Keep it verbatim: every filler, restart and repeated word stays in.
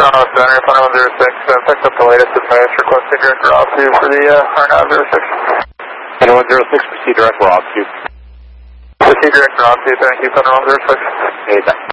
Toronto Center, Thunder one zero six, uh, picked up the latest advice requesting direct route two for the uh, R nine zero six. Thunder one zero six, proceed direct route two. Proceed direct route two, thank you, Thunder one zero six. Hey, thanks.